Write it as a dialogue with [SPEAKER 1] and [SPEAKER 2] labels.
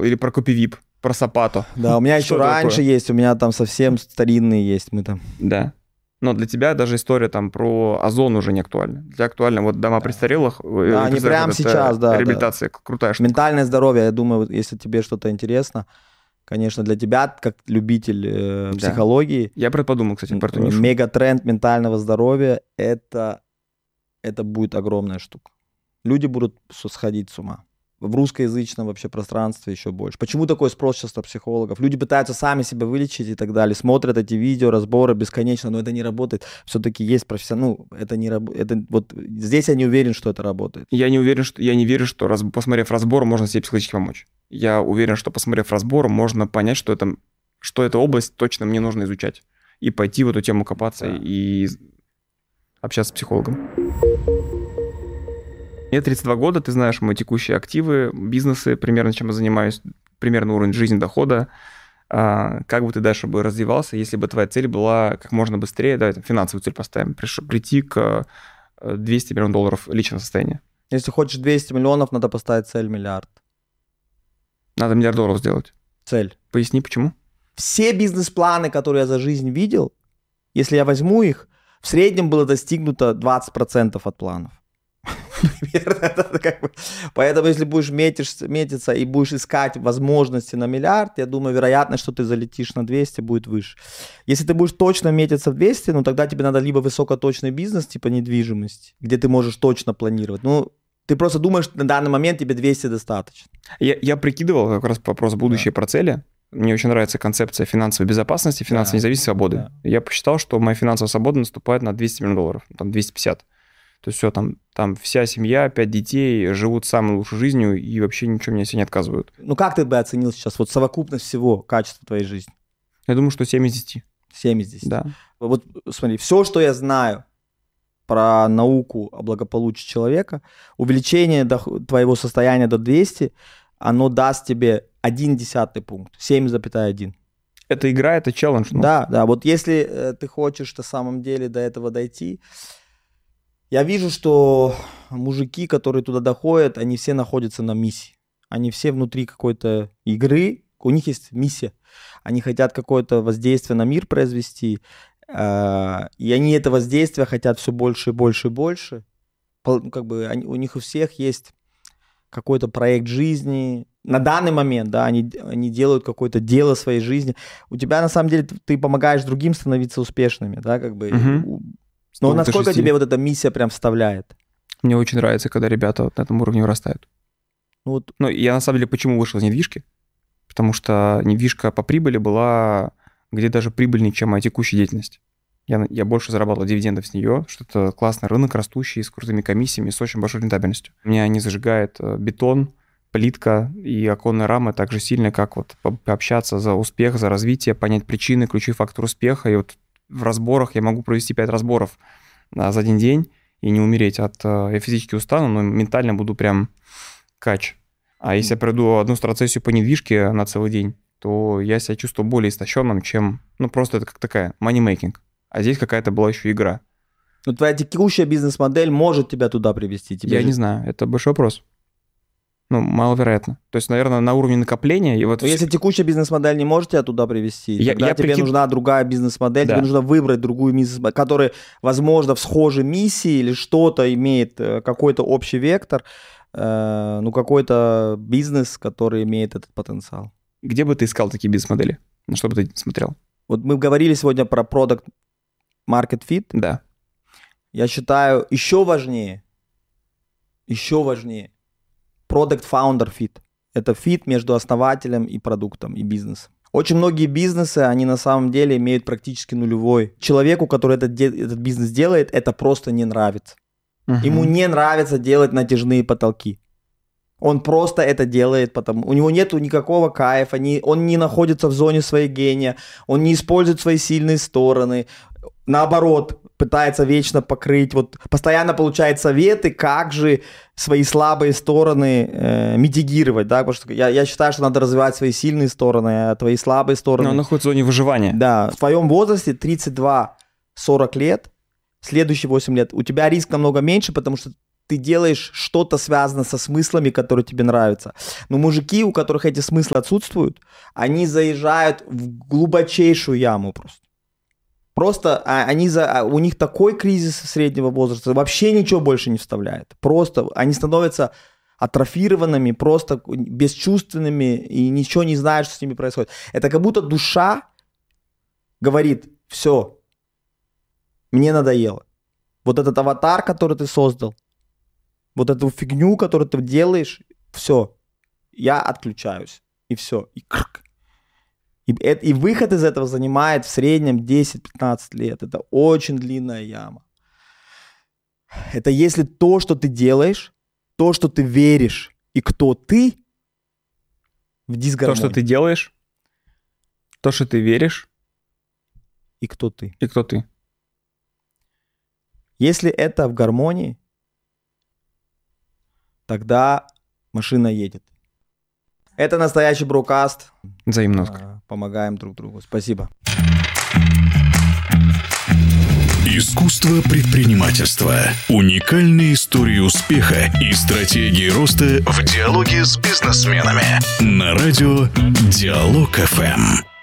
[SPEAKER 1] или про Копивип, про Сапато.
[SPEAKER 2] Да, у меня еще раньше есть, у меня там совсем старинные есть, мы там.
[SPEAKER 1] Да. Но для тебя даже история там про Озон уже не актуальна. Для тебя актуально вот дома престарелых.
[SPEAKER 2] Да, не прямо сейчас, да.
[SPEAKER 1] Реабилитация, да. Крутая штука.
[SPEAKER 2] Ментальное здоровье, я думаю, если тебе что-то интересно, конечно, для тебя, как любитель психологии.
[SPEAKER 1] Я подумал, кстати, про эту нишу.
[SPEAKER 2] Мегатренд ментального здоровья это будет огромная штука. Люди будут сходить с ума. В русскоязычном вообще пространстве еще больше. Почему такой спрос сейчас на психологов? Люди пытаются сами себя вылечить и так далее, смотрят эти видео, разборы бесконечно, но это не работает. Все-таки есть профессионал, это не работает. Вот здесь я не уверен, что это работает.
[SPEAKER 1] Я не верю, что посмотрев разбор, можно себе психологически помочь. Я уверен, что посмотрев разбор, можно понять, что эта область точно мне нужно изучать. И пойти в эту тему копаться и общаться с психологом. Мне 32 года, ты знаешь мои текущие активы, бизнесы, примерно чем я занимаюсь, примерно уровень жизни, дохода. Как бы ты дальше бы развивался, если бы твоя цель была как можно быстрее, давай финансовую цель поставим, прийти к 200 миллионов долларов личного состояния?
[SPEAKER 2] Если хочешь 200 миллионов, надо поставить цель миллиард.
[SPEAKER 1] Надо $1 миллиард сделать?
[SPEAKER 2] Цель.
[SPEAKER 1] Поясни, почему?
[SPEAKER 2] Все бизнес-планы, которые я за жизнь видел, если я возьму их, в среднем было достигнуто 20% от планов. Поэтому, если будешь метиться и будешь искать возможности на миллиард, я думаю, вероятность, что ты залетишь на 200, будет выше. Если ты будешь точно метиться в 200, ну тогда тебе надо либо высокоточный бизнес, типа недвижимость, где ты можешь точно планировать. Ну, ты просто думаешь, на данный момент тебе 200 достаточно.
[SPEAKER 1] Я прикидывал как раз вопрос будущее про цели. Мне очень нравится концепция финансовой безопасности, финансовой независимости, свободы. Да. Я посчитал, что моя финансовая свобода наступает на 200 миллионов долларов, там 250. То есть все, там вся семья, 5 детей живут самой лучшей жизнью и вообще ничего мне себе не отказывают.
[SPEAKER 2] Ну как ты бы оценил сейчас вот совокупность всего качества твоей жизни?
[SPEAKER 1] Я думаю, что 7 из 10.
[SPEAKER 2] 7 из 10?
[SPEAKER 1] Да.
[SPEAKER 2] Вот смотри, все, что я знаю про науку о благополучии человека, увеличение твоего состояния до 200, оно даст тебе 0,1 пункт, 7,1.
[SPEAKER 1] Это игра, это челлендж. Ну.
[SPEAKER 2] Да, вот если ты хочешь на самом деле до этого дойти, я вижу, что мужики, которые туда доходят, они все находятся на миссии. Они все внутри какой-то игры, у них есть миссия. Они хотят какое-то воздействие на мир произвести, и они это воздействие хотят все больше и больше и больше. Как бы у них у всех есть какой-то проект жизни. На данный момент, да, они делают какое-то дело своей жизни. У тебя, на самом деле, ты помогаешь другим становиться успешными, да, как бы. Но насколько тебе вот эта миссия прям вставляет?
[SPEAKER 1] Мне очень нравится, когда ребята вот на этом уровне вырастают. Ну, я на самом деле почему вышел из недвижки? Потому что недвижка по прибыли была где даже прибыльнее, чем моя текущая деятельность. Я больше зарабатывал дивидендов с нее, что это классный рынок, растущий, с крутыми комиссиями, с очень большой рентабельностью. Меня не зажигает бетон, плитка и оконная рама так же сильно, как вот пообщаться за успех, за развитие, понять причины, ключевой фактор успеха. И вот в разборах я могу провести 5 разборов за один день и не умереть я физически устану, но ментально буду прям кач. А если я пройду одну страцессию по недвижке на целый день, то я себя чувствую более истощенным, чем... Ну, просто это как такая money-making. А здесь какая-то была еще игра.
[SPEAKER 2] Ну, твоя текущая бизнес-модель может тебя туда привести?
[SPEAKER 1] Я не знаю, это большой вопрос. Ну, маловероятно. То есть, наверное, на уровне накопления... И вот
[SPEAKER 2] если текущая бизнес-модель не может тебя туда привести, тогда тебе нужна другая бизнес-модель, тебе нужно выбрать другую бизнес-модель, которая, возможно, в схожей миссии или что-то имеет какой-то общий вектор, ну, какой-то бизнес, который имеет этот потенциал.
[SPEAKER 1] Где бы ты искал такие бизнес-модели? На что бы ты смотрел?
[SPEAKER 2] Вот мы говорили сегодня про Product Market Fit.
[SPEAKER 1] Да.
[SPEAKER 2] Я считаю, еще важнее Product Founder Fit. Это фит между основателем и продуктом, и бизнесом. Очень многие бизнесы, они на самом деле имеют практически нулевой. Человеку, который этот бизнес делает, это просто не нравится. Ему не нравится делать натяжные потолки. Он просто это делает, потому у него нету никакого кайфа, он не находится в зоне своего гения, он не использует свои сильные стороны, наоборот, пытается вечно покрыть, вот постоянно получает советы, как же свои слабые стороны митигировать, да, потому что я считаю, что надо развивать свои сильные стороны, а твои слабые стороны...
[SPEAKER 1] Но он находится в зоне выживания.
[SPEAKER 2] Да, в твоем возрасте 32-40 лет, следующие 8 лет, у тебя риск намного меньше, потому что ты делаешь что-то связанное со смыслами, которые тебе нравятся. Но мужики, у которых эти смыслы отсутствуют, они заезжают в глубочайшую яму просто. Просто у них такой кризис среднего возраста, вообще ничего больше не вставляет. Просто они становятся атрофированными, просто бесчувственными и ничего не знают, что с ними происходит. Это как будто душа говорит: все, мне надоело. Вот этот аватар, который ты создал, вот эту фигню, которую ты делаешь, все, я отключаюсь. И все. И выход из этого занимает в среднем 10-15 лет. Это очень длинная яма. Это если то, что ты делаешь, то, что ты веришь, и кто ты, в дисгармонии.
[SPEAKER 1] То, что ты делаешь, то, что ты веришь,
[SPEAKER 2] и кто ты.
[SPEAKER 1] И кто ты.
[SPEAKER 2] Если это в гармонии, тогда машина едет. Это настоящий брокаст.
[SPEAKER 1] Взаимно.
[SPEAKER 2] Помогаем друг другу. Спасибо.
[SPEAKER 3] Искусство предпринимательства. Уникальные истории успеха и стратегии роста в диалоге с бизнесменами. На радио Диалог ФМ.